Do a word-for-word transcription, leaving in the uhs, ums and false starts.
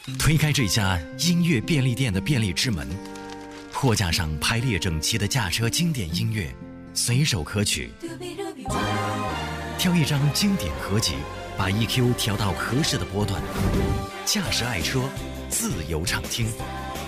推开这家音乐便利店的便利之门，货架上排列整齐的驾车经典音乐，随手可取。挑一张经典合集，把 E Q 调到合适的波段，驾驶爱车，自由畅听。